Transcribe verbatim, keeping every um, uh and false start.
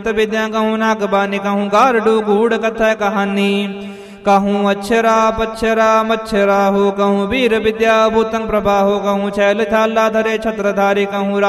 विद्या कहूँ नागबानी कहूँ गारडू गूढ़ कथा कहानी कहूँ अक्षरा पक्षरा मच्छरा हो कहूँ वीर विद्या भूतंग प्रभा हो कहूँ छैल थाला धरे छत्रधारी कहूँ